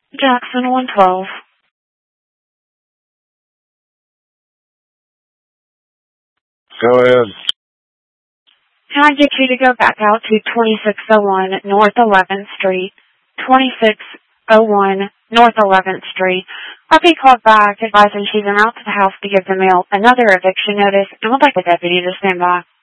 Jackson 112. Go ahead. Can I get you to go back out to 2601 North 11th Street? 2601 North 11th Street. RP called back advising she's been out to the house to give the mail another eviction notice and would like the deputy to stand by.